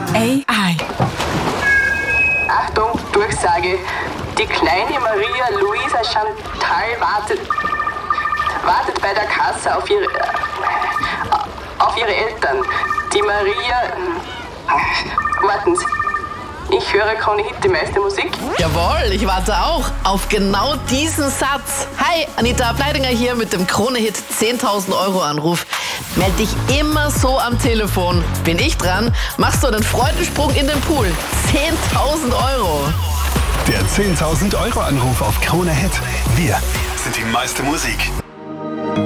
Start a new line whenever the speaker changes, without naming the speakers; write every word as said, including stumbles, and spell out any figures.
A I.
Achtung, Durchsage. Die kleine Maria Luisa Chantal wartet, wartet bei der Kasse auf ihre, äh, auf ihre Eltern. Die Maria... Äh, warten Sie. Ich höre Krone Hit, die meiste Musik.
Jawohl, ich warte auch auf genau diesen Satz. Hi, Anita Ableidinger hier mit dem Krone Hit zehntausend Euro Anruf. Meld dich immer so am Telefon. Bin ich dran, machst du einen Freudensprung in den Pool. zehntausend Euro.
Der zehntausend Euro Anruf auf Krone Hit. Wir sind die meiste Musik.